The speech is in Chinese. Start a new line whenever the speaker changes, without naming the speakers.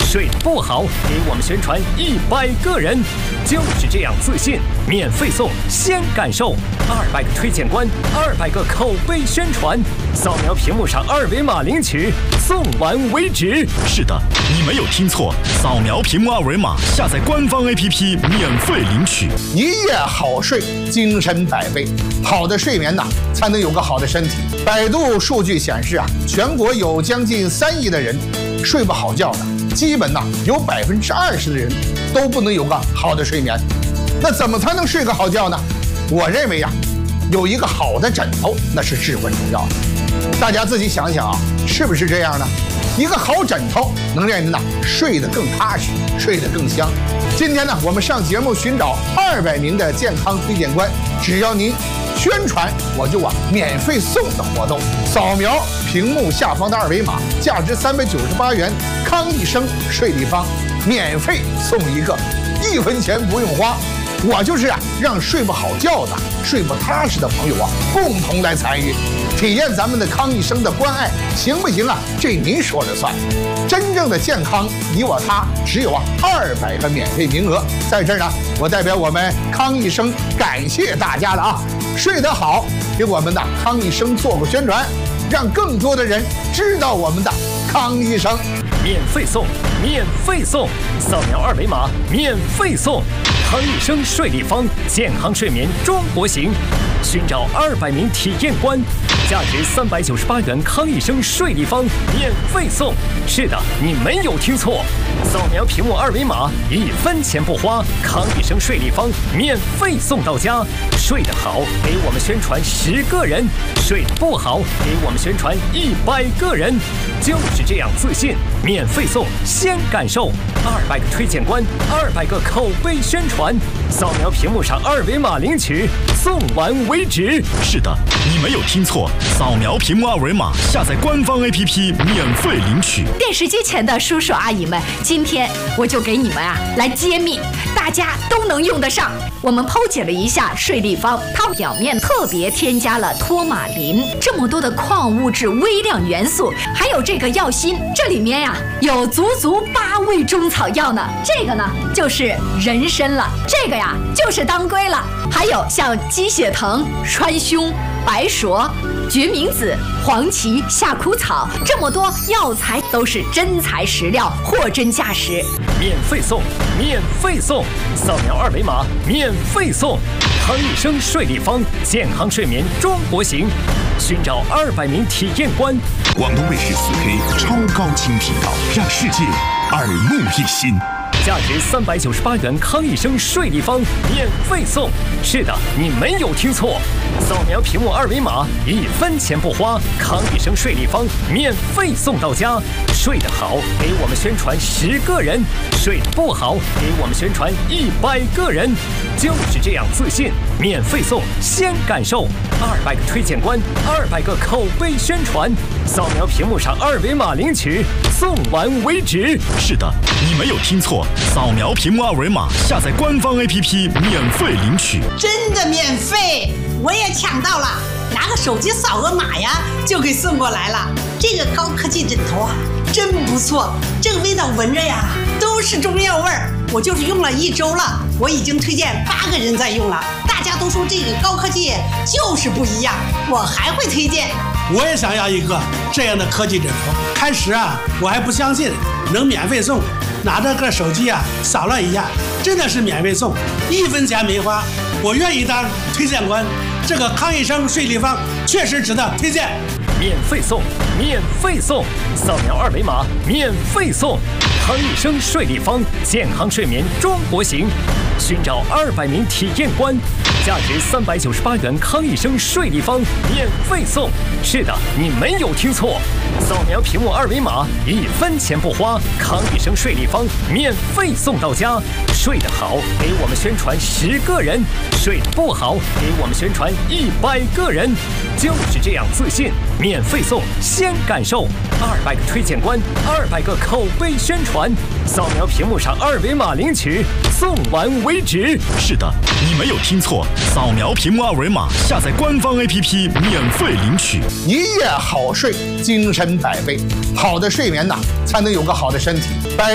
睡得不好，给我们宣传100个人，就是这样自信，免费送，先感受200个推荐官，200个口碑宣传，扫描屏幕上2维码领取，送完为止。
是的，你没有听错，扫描屏幕2维码，下载官方 APP 免费领取。
一夜好睡，精神百倍。好的睡眠才能有个好的身体。百度数据显示全国有将近3亿的人睡不好觉的，基本有20%的人都不能有个好的睡眠。那怎么才能睡个好觉呢？我认为有一个好的枕头那是至关重要的。大家自己想想是不是这样呢？一个好枕头能让人睡得更踏实，睡得更香。今天我们上节目寻找200名的健康推荐官，只要您宣传，我就免费送的活动。扫描屏幕下方的2维码，价值398元康益生睡立方，免费送一个，1分钱不用花。我就是让睡不好觉的、睡不踏实的朋友共同来参与，体验咱们的康益生的关爱，行不行这您说了算。真正的健康你我他，只有200个免费名额。在这儿我代表我们康益生感谢大家了睡得好，给我们的康益生做个宣传，让更多的人知道我们的康益生。
免费送，免费送，扫描2维码，免费送。康益生睡立方，健康睡眠中国行，寻找200名体验官，价值398元康益生睡立方，免费送。是的，你没有听错，扫描屏幕2维码，1分钱不花，康益生睡立方免费送到家。睡得好，给我们宣传10个人；睡得不好，给我们宣传100个人。就是这样自信，免费送，先感受200个推荐官，200个口碑宣传，扫描屏幕上2维码领取，送完为止。
是的，你没有听错，扫描屏幕2维码，下载官方 APP 免费领取。
电视机前的叔叔阿姨们，今天我就给你们来揭秘，大家都能用得上。我们剖解了一下睡立方，它表面特别添加了托马林，这么多的矿物质、微量元素，还有这个药锌，这里面有足8味中草药呢。这个呢就是人参了，这个就是当归了，还有像鸡血藤、川芎、白术、决明子、黄芪、夏枯草，这么多药材都是真材实料，货真价实。
免费送，免费送，扫描2维码，免费送。康益生睡立方，健康睡眠中国行，寻找200名体验官。
广东卫视4K 超高清频道，让世界耳目一新。
价值398元康益生睡立方，免费送。是的，你没有听错，扫描屏幕2维码，1分钱不花，康益生睡立方免费送到家。睡得好，给我们宣传10个人；睡得不好，给我们宣传100个人。就是这样自信，免费送，先感受200个推荐官，200个口碑宣传，扫描屏幕上2维码领取，送完为止。
是的，你没有听错，扫描屏幕2维码，下载官方 APP 免费领取。
真的免费，我也抢到了，拿个手机扫个码就给送过来了。这个高科技枕头真不错，这个味道闻着都是中药味儿。我就是用了1周了，我已经推荐8个人在用了，大家都说这个高科技就是不一样，我还会推荐。
我也想要一个这样的科技枕头。开始我还不相信能免费送，拿着个手机扫了一下，真的是免费送，1分钱没花，我愿意当推荐官。这个康益生睡立方确实值得推荐。
免费送，免费送，扫描2维码，免费送。康益生睡立方，健康睡眠中国行，寻找200名体验官，价值398元康益生睡立方，免费送。是的，你没有听错，扫描屏幕2维码，1分钱不花，康益生睡立方免费送到家。睡得好，给我们宣传10个人；睡得不好，给我们宣传100个人。就是这样自信，免费送，先感受200个推荐官，200个口碑宣传，扫描屏幕上2维码领取，送完为止。
是的，你没有听错，扫描屏幕2维码，下载官方 APP 免费领取。
一夜好睡，精神百倍。好的睡眠才能有个好的身体。